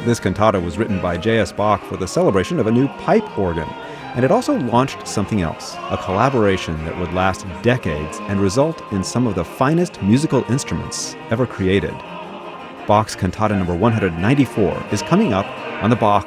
This cantata was written by J.S. Bach for the celebration of a new pipe organ, and it also launched something else, a collaboration that would last decades and result in some of the finest musical instruments ever created. Bach's Cantata No. 194 is coming up on the Bach